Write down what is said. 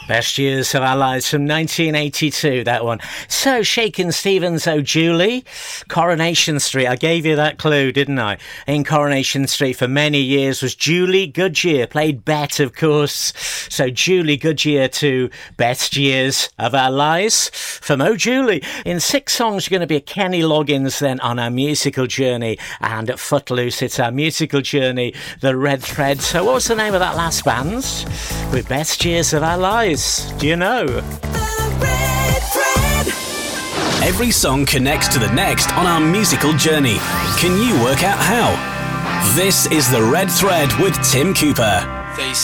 Best Years of Our Lives from 1982, that one. So, Shakin' Stevens, Oh Julie, Coronation Street. I gave you that clue, didn't I? In Coronation Street for many years was Julie Goodyear, played Bet, of course. So, Julie Goodyear to Best Years of Our Lives from Oh Julie. In 6 songs, you're going to be a Kenny Loggins then on our musical journey. And at Footloose, it's our musical journey, The Red Thread. So, what was the name of that last band? With Best Years of Our Lives. Do you know? Every song connects to the next on our musical journey. Can you work out how? This is The Red Thread with Tim Cooper. They